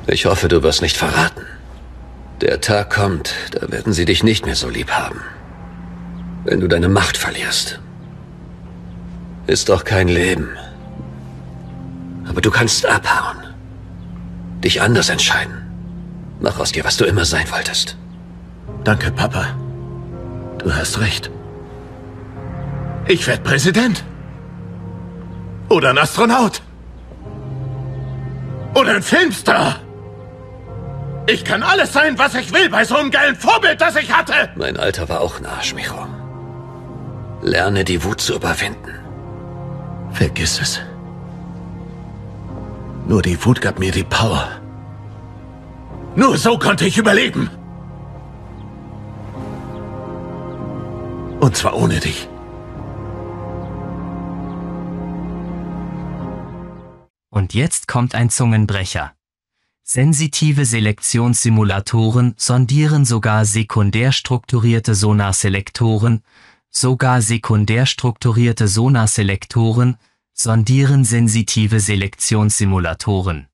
Ich hoffe, du wirst nicht verraten. Der Tag kommt, da werden sie dich nicht mehr so lieb haben. Wenn du deine Macht verlierst. Ist doch kein Leben. Aber du kannst abhauen. Dich anders entscheiden. Mach aus dir, was du immer sein wolltest. Danke, Papa. Du hast recht. Ich werde Präsident. Oder ein Astronaut. Oder ein Filmstar. Ich kann alles sein, was ich will, bei so einem geilen Vorbild, das ich hatte. Mein Alter war auch ein Arsch, Micho. Lerne, die Wut zu überwinden. Vergiss es. Nur die Wut gab mir die Power. Nur so konnte ich überleben. Und zwar ohne dich. Und jetzt kommt ein Zungenbrecher. Sensitive Selektionssimulatoren sondieren sogar sekundär strukturierte Sonarselektoren, sondieren sensitive Selektionssimulatoren.